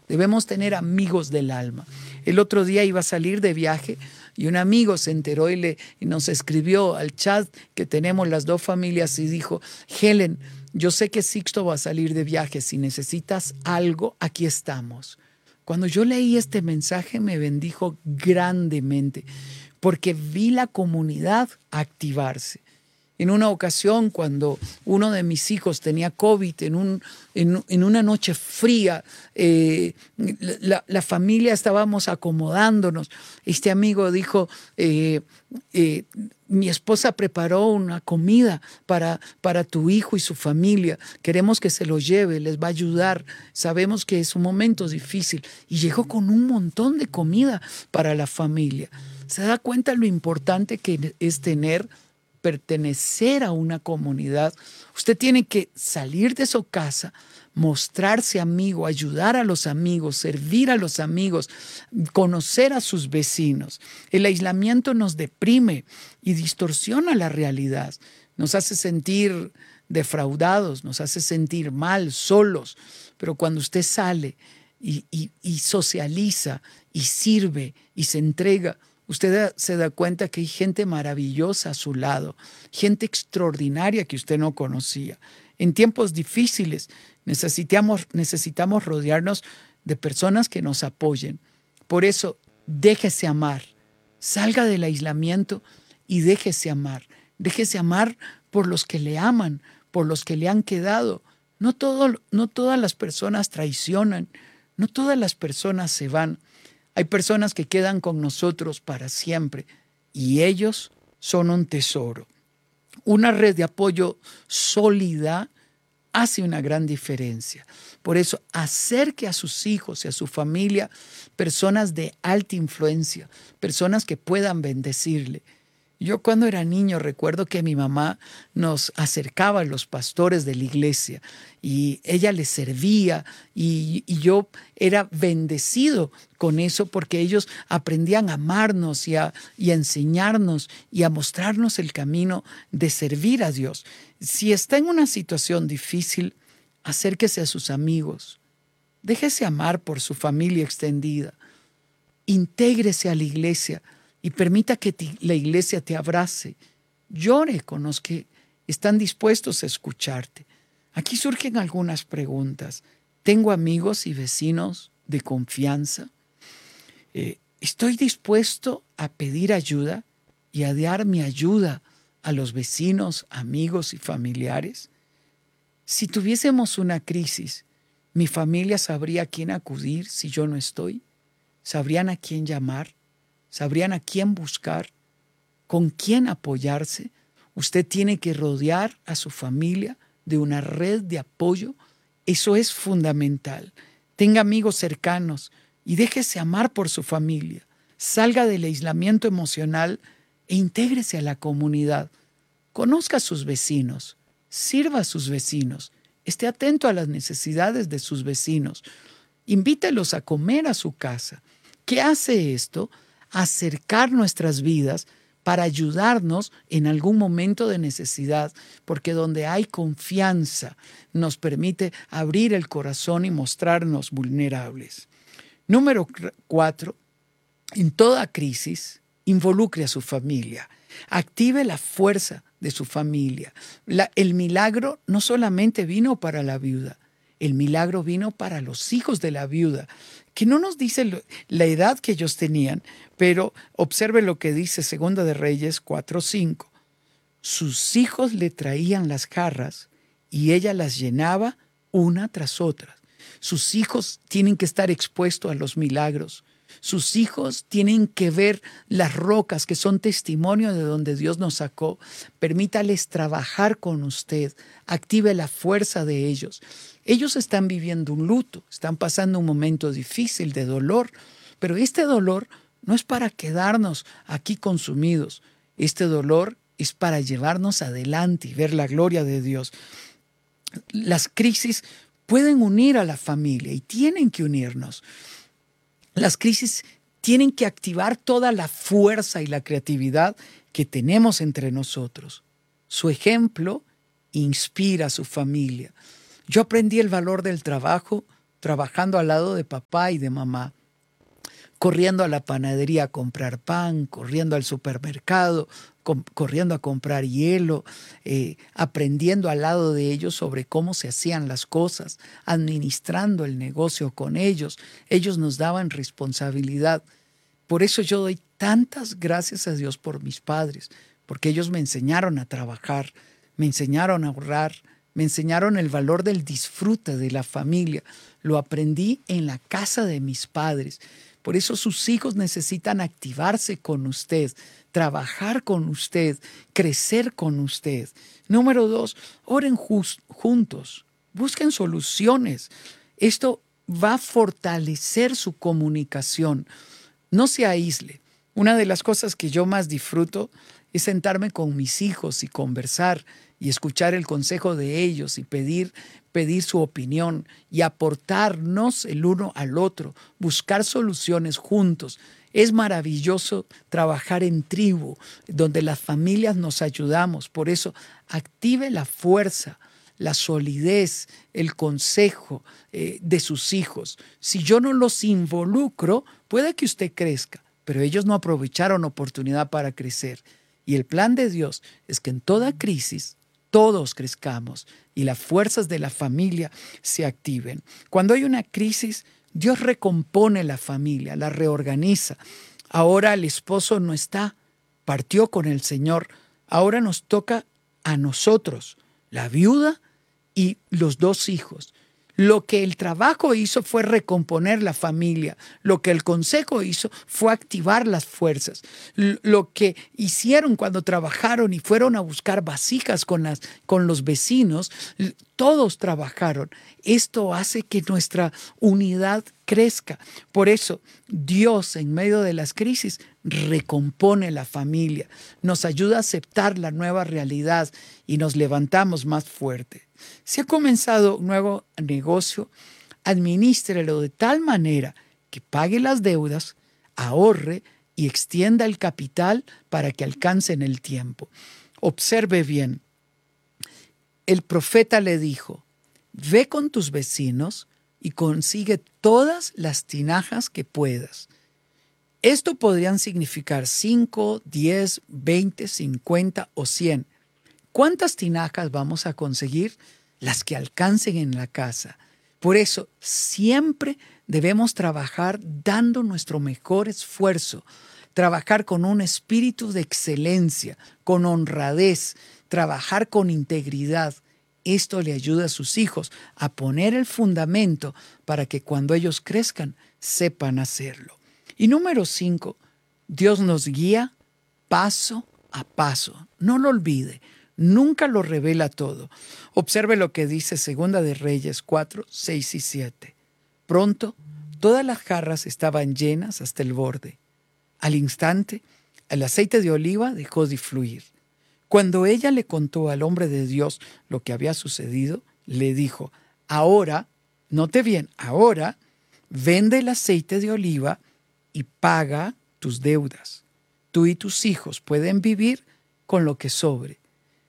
Debemos tener amigos del alma. El otro día iba a salir de viaje y un amigo se enteró y nos escribió al chat que tenemos las dos familias y dijo: Helen, yo sé que Sixto va a salir de viaje. Si necesitas algo, aquí estamos. Cuando yo leí este mensaje me bendijo grandemente porque vi la comunidad activarse. En una ocasión, cuando uno de mis hijos tenía COVID, en una noche fría, la familia estábamos acomodándonos. Este amigo dijo, mi esposa preparó una comida para tu hijo y su familia. Queremos que se lo lleve, les va a ayudar. Sabemos que es un momento difícil. Y llegó con un montón de comida para la familia. ¿Se da cuenta lo importante que es pertenecer a una comunidad? Usted tiene que salir de su casa, mostrarse amigo, ayudar a los amigos, servir a los amigos, conocer a sus vecinos. El aislamiento nos deprime y distorsiona la realidad. Nos hace sentir defraudados, nos hace sentir mal, solos. Pero cuando usted sale y socializa y sirve y se entrega, usted se da cuenta que hay gente maravillosa a su lado, gente extraordinaria que usted no conocía. En tiempos difíciles necesitamos rodearnos de personas que nos apoyen. Por eso, déjese amar. Salga del aislamiento y déjese amar. Déjese amar por los que le aman, por los que le han quedado. No todas las personas traicionan, no todas las personas se van. Hay personas que quedan con nosotros para siempre y ellos son un tesoro. Una red de apoyo sólida hace una gran diferencia. Por eso, acerque a sus hijos y a su familia personas de alta influencia, personas que puedan bendecirle. Yo cuando era niño recuerdo que mi mamá nos acercaba a los pastores de la iglesia y ella les servía y yo era bendecido con eso porque ellos aprendían a amarnos y a enseñarnos y a mostrarnos el camino de servir a Dios. Si está en una situación difícil, acérquese a sus amigos, déjese amar por su familia extendida, intégrese a la iglesia y permita que la iglesia te abrace. Llore con los que están dispuestos a escucharte. Aquí surgen algunas preguntas. ¿Tengo amigos y vecinos de confianza? ¿Estoy dispuesto a pedir ayuda y a dar mi ayuda a los vecinos, amigos y familiares? Si tuviésemos una crisis, ¿mi familia sabría a quién acudir si yo no estoy? ¿Sabrían a quién llamar? ¿Sabrían a quién buscar? ¿Con quién apoyarse? Usted tiene que rodear a su familia de una red de apoyo. Eso es fundamental. Tenga amigos cercanos y déjese amar por su familia. Salga del aislamiento emocional e intégrese a la comunidad. Conozca a sus vecinos, sirva a sus vecinos, esté atento a las necesidades de sus vecinos. Invítelos a comer a su casa. ¿Qué hace esto? Acercar nuestras vidas para ayudarnos en algún momento de necesidad, porque donde hay confianza nos permite abrir el corazón y mostrarnos vulnerables. Número 4, en toda crisis, involucre a su familia, active la fuerza de su familia. El milagro no solamente vino para la viuda, el milagro vino para los hijos de la viuda, que no nos dice la edad que ellos tenían, pero observe lo que dice Segunda de Reyes 4:5. Sus hijos le traían las jarras y ella las llenaba una tras otra. Sus hijos tienen que estar expuestos a los milagros. Sus hijos tienen que ver las rocas que son testimonio de donde Dios nos sacó. Permítales trabajar con usted. Active la fuerza de ellos. Ellos están viviendo un luto, están pasando un momento difícil de dolor, pero este dolor no es para quedarnos aquí consumidos. Este dolor es para llevarnos adelante y ver la gloria de Dios. Las crisis pueden unir a la familia y tienen que unirnos. Las crisis tienen que activar toda la fuerza y la creatividad que tenemos entre nosotros. Su ejemplo inspira a su familia. Yo aprendí el valor del trabajo trabajando al lado de papá y de mamá, corriendo a la panadería a comprar pan, corriendo al supermercado, corriendo a comprar hielo, aprendiendo al lado de ellos sobre cómo se hacían las cosas, administrando el negocio con ellos. Ellos nos daban responsabilidad. Por eso yo doy tantas gracias a Dios por mis padres, porque ellos me enseñaron a trabajar, me enseñaron a ahorrar, me enseñaron el valor del disfrute de la familia. Lo aprendí en la casa de mis padres. Por eso sus hijos necesitan activarse con usted, trabajar con usted, crecer con usted. Número 2, oren juntos, busquen soluciones. Esto va a fortalecer su comunicación. No se aísle. Una de las cosas que yo más disfruto es sentarme con mis hijos y conversar y escuchar el consejo de ellos y pedir su opinión y aportarnos el uno al otro, buscar soluciones juntos. Es maravilloso trabajar en tribu, donde las familias nos ayudamos. Por eso, active la fuerza, la solidez, el consejo de sus hijos. Si yo no los involucro, puede que usted crezca, pero ellos no aprovecharon oportunidad para crecer. Y el plan de Dios es que en toda crisis todos crezcamos y las fuerzas de la familia se activen. Cuando hay una crisis, Dios recompone la familia, la reorganiza. Ahora el esposo no está, partió con el Señor. Ahora nos toca a nosotros, la viuda y los 2 hijos. Lo que el trabajo hizo fue recomponer la familia. Lo que el consejo hizo fue activar las fuerzas. Lo que hicieron cuando trabajaron y fueron a buscar vasijas con los vecinos, todos trabajaron. Esto hace que nuestra unidad crezca. Por eso, Dios en medio de las crisis recompone la familia, nos ayuda a aceptar la nueva realidad y nos levantamos más fuerte. Si ha comenzado un nuevo negocio, administrelo de tal manera que pague las deudas, ahorre y extienda el capital para que alcance en el tiempo. Observe bien. El profeta le dijo: ve con tus vecinos y consigue todas las tinajas que puedas. Esto podrían significar 5, 10, 20, 50 o 100. ¿Cuántas tinajas vamos a conseguir? Las que alcancen en la casa. Por eso, siempre debemos trabajar dando nuestro mejor esfuerzo, trabajar con un espíritu de excelencia, con honradez, trabajar con integridad. Esto le ayuda a sus hijos a poner el fundamento para que cuando ellos crezcan, sepan hacerlo. Y número 5, Dios nos guía paso a paso. No lo olvide. Nunca lo revela todo. Observe lo que dice Segunda de Reyes 4, 6 y 7. Pronto, todas las jarras estaban llenas hasta el borde. Al instante, el aceite de oliva dejó de fluir. Cuando ella le contó al hombre de Dios lo que había sucedido, le dijo: ahora, note bien, ahora, vende el aceite de oliva y paga tus deudas. Tú y tus hijos pueden vivir con lo que sobre.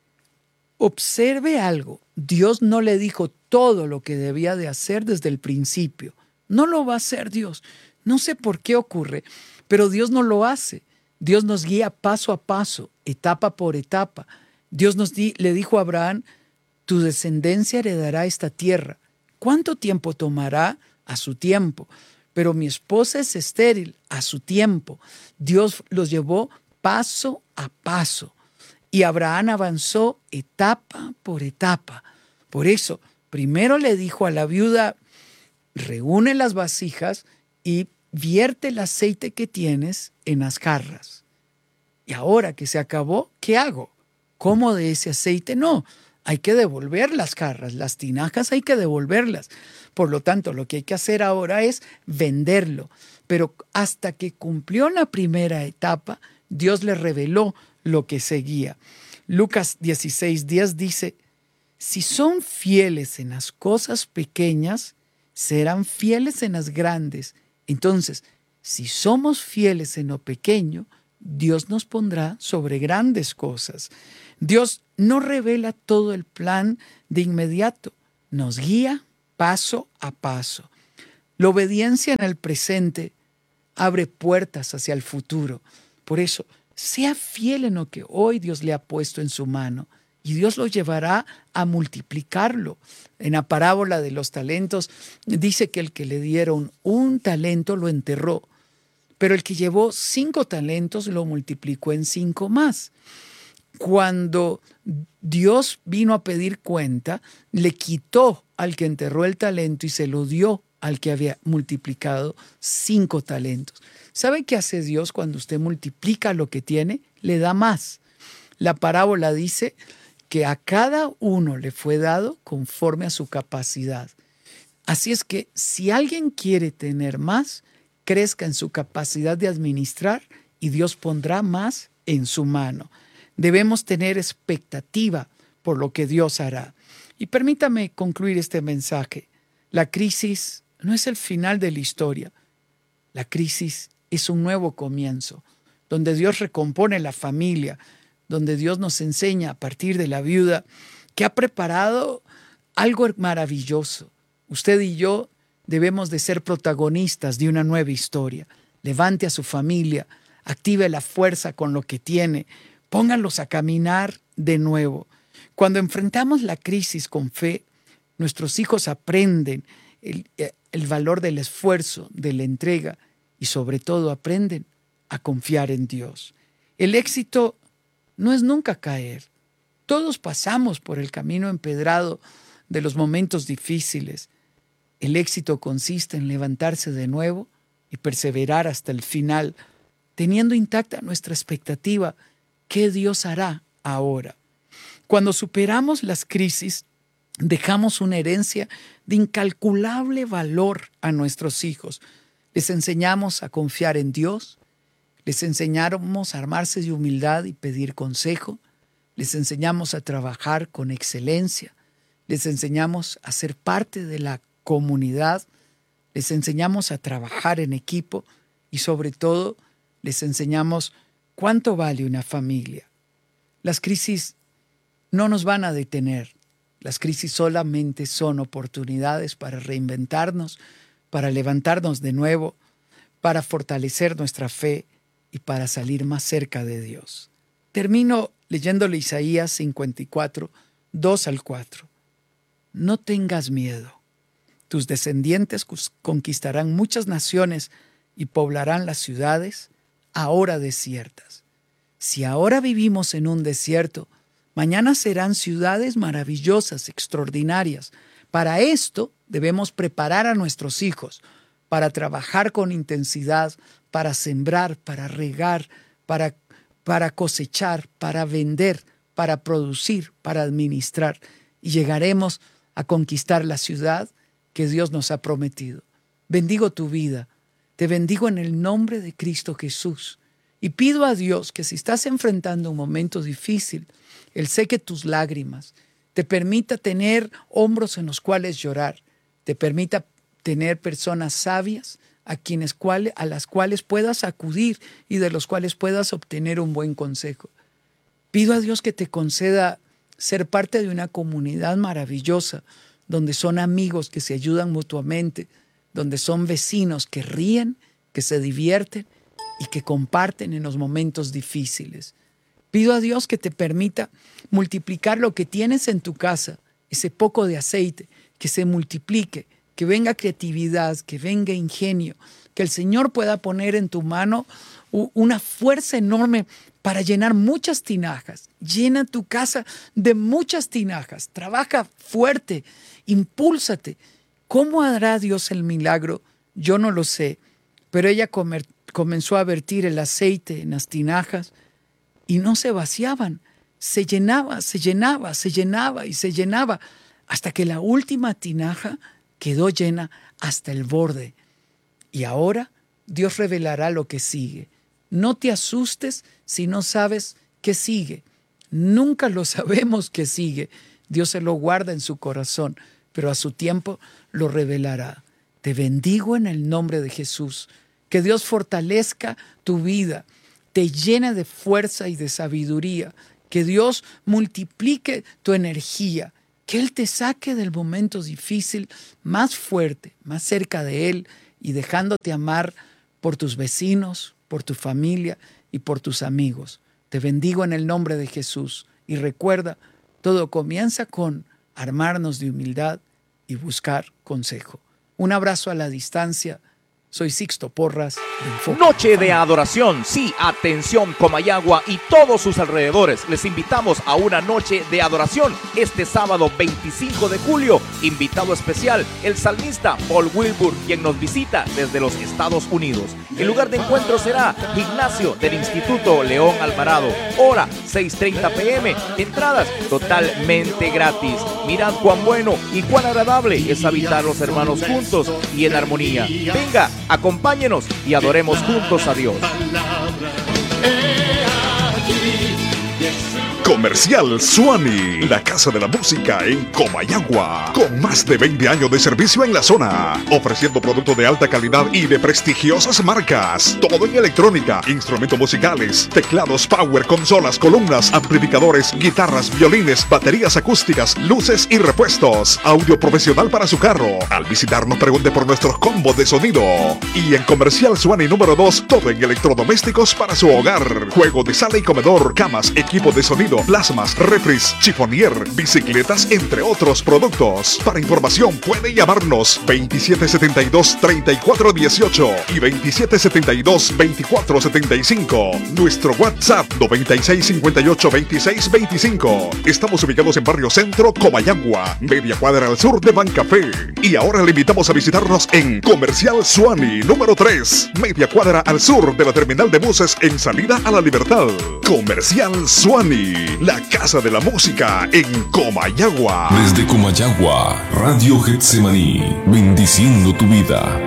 Observe algo, Dios no le dijo todo lo que debía de hacer desde el principio. No lo va a hacer Dios. No sé por qué ocurre, pero Dios no lo hace. Dios nos guía paso a paso, etapa por etapa. Dios le dijo a Abraham: tu descendencia heredará esta tierra. ¿Cuánto tiempo tomará? A su tiempo. Pero mi esposa es estéril, a su tiempo. Dios los llevó paso a paso. Y Abraham avanzó etapa por etapa. Por eso, primero le dijo a la viuda: reúne las vasijas y vierte el aceite que tienes en las jarras. Y ahora que se acabó, ¿qué hago? ¿Como de ese aceite? No, hay que devolver las jarras, las tinajas hay que devolverlas. Por lo tanto, lo que hay que hacer ahora es venderlo. Pero hasta que cumplió la primera etapa, Dios le reveló lo que seguía. Lucas 16:10 dice: si son fieles en las cosas pequeñas, serán fieles en las grandes. Entonces, si somos fieles en lo pequeño, Dios nos pondrá sobre grandes cosas. Dios no revela todo el plan de inmediato, nos guía paso a paso. La obediencia en el presente abre puertas hacia el futuro. Por eso, sea fiel en lo que hoy Dios le ha puesto en su mano y Dios lo llevará a multiplicarlo. En la parábola de los talentos dice que el que le dieron un talento lo enterró, pero el que llevó 5 talentos lo multiplicó en 5 más. Cuando Dios vino a pedir cuenta, le quitó al que enterró el talento y se lo dio al que había multiplicado 5 talentos. ¿Sabe qué hace Dios cuando usted multiplica lo que tiene? Le da más. La parábola dice que a cada uno le fue dado conforme a su capacidad. Así es que si alguien quiere tener más, crezca en su capacidad de administrar y Dios pondrá más en su mano. Debemos tener expectativa por lo que Dios hará. Y permítame concluir este mensaje. La crisis no es el final de la historia. La crisis es un nuevo comienzo, donde Dios recompone la familia, donde Dios nos enseña a partir de la viuda que ha preparado algo maravilloso. Usted y yo debemos de ser protagonistas de una nueva historia. Levante a su familia, active la fuerza con lo que tiene, pónganlos a caminar de nuevo. Cuando enfrentamos la crisis con fe, nuestros hijos aprenden el valor del esfuerzo, de la entrega y sobre todo aprenden a confiar en Dios. El éxito no es nunca caer. Todos pasamos por el camino empedrado de los momentos difíciles. El éxito consiste en levantarse de nuevo y perseverar hasta el final, teniendo intacta nuestra expectativa. ¿Qué Dios hará ahora? Cuando superamos las crisis, dejamos una herencia de incalculable valor a nuestros hijos. Les enseñamos a confiar en Dios, les enseñamos a armarse de humildad y pedir consejo, les enseñamos a trabajar con excelencia, les enseñamos a ser parte de la comunidad, les enseñamos a trabajar en equipo y sobre todo les enseñamos cuánto vale una familia. Las crisis no nos van a detener. Las crisis solamente son oportunidades para reinventarnos, para levantarnos de nuevo, para fortalecer nuestra fe y para salir más cerca de Dios. Termino leyéndole Isaías 54, 2 al 4. No tengas miedo. Tus descendientes conquistarán muchas naciones y poblarán las ciudades ahora desiertas. Si ahora vivimos en un desierto, mañana serán ciudades maravillosas, extraordinarias. Para esto debemos preparar a nuestros hijos, para trabajar con intensidad, para sembrar, para regar, para cosechar, para vender, para producir, para administrar. Y llegaremos a conquistar la ciudad que Dios nos ha prometido. Bendigo tu vida. Te bendigo en el nombre de Cristo Jesús. Y pido a Dios que si estás enfrentando un momento difícil, Él seque tus lágrimas, te permita tener hombros en los cuales llorar, te permita tener personas sabias a las cuales puedas acudir y de los cuales puedas obtener un buen consejo. Pido a Dios que te conceda ser parte de una comunidad maravillosa, donde son amigos que se ayudan mutuamente, donde son vecinos que ríen, que se divierten y que comparten en los momentos difíciles. Pido a Dios que te permita multiplicar lo que tienes en tu casa, ese poco de aceite, que se multiplique, que venga creatividad, que venga ingenio, que el Señor pueda poner en tu mano una fuerza enorme para llenar muchas tinajas. Llena tu casa de muchas tinajas. Trabaja fuerte, impúlsate. ¿Cómo hará Dios el milagro? Yo no lo sé, pero ella comenzó a vertir el aceite en las tinajas y no se vaciaban. Se llenaba, se llenaba, se llenaba y se llenaba, hasta que la última tinaja quedó llena hasta el borde. Y ahora Dios revelará lo que sigue. No te asustes si no sabes qué sigue. Nunca lo sabemos qué sigue. Dios se lo guarda en su corazón, pero a su tiempo lo revelará. Te bendigo en el nombre de Jesús. Que Dios fortalezca tu vida, te llene de fuerza y de sabiduría. Que Dios multiplique tu energía. Que Él te saque del momento difícil más fuerte, más cerca de Él y dejándote amar por tus vecinos, por tu familia y por tus amigos. Te bendigo en el nombre de Jesús y recuerda, todo comienza con armarnos de humildad y buscar consejo. Un abrazo a la distancia. Soy Sixto Porras de Enfoque. Noche de adoración, sí, atención Comayagua y todos sus alrededores. Les invitamos a una noche de adoración este sábado 25 de julio. Invitado especial, el salmista Paul Wilbur, quien nos visita desde los Estados Unidos. El lugar de encuentro será gimnasio del Instituto León Alvarado. Hora 6:30 p.m. Entradas totalmente gratis. Mirad cuán bueno y cuán agradable es habitar los hermanos juntos y en armonía. Venga, acompáñenos y adoremos juntos a Dios. Comercial Suani, la casa de la música en Comayagua, con más de 20 años de servicio en la zona, ofreciendo productos de alta calidad y de prestigiosas marcas. Todo en electrónica, instrumentos musicales, teclados power, consolas, columnas, amplificadores, guitarras, violines, baterías acústicas, luces y repuestos. Audio profesional para su carro. Al visitarnos pregunte por nuestros combos de sonido. Y en Comercial Suani número 2, todo en electrodomésticos para su hogar. Juego de sala y comedor, camas, equipo de sonido, plasmas, refris, chifonier, bicicletas, entre otros productos. Para información puede llamarnos 2772-3418 y 2772-2475. Nuestro WhatsApp 9658-2625. Estamos ubicados en Barrio Centro, Comayagua, media cuadra al sur de Bancafé. Y ahora le invitamos a visitarnos en Comercial Suani número 3, media cuadra al sur de la terminal de buses en salida a La Libertad. Comercial Suani, la casa de la música en Comayagua. Desde Comayagua, Radio Getsemaní, bendiciendo tu vida.